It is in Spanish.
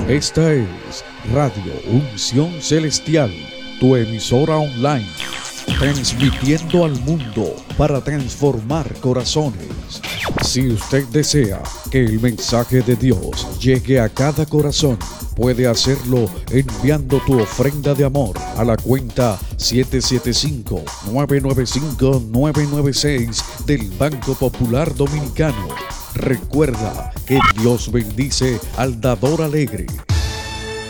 Esta es Radio Unción Celestial, tu emisora online, transmitiendo al mundo para transformar corazones. Si usted desea que el mensaje de Dios llegue a cada corazón, puede hacerlo enviando tu ofrenda de amor a la cuenta 775-995-996 del Banco Popular Dominicano. Recuerda que Dios bendice al dador alegre.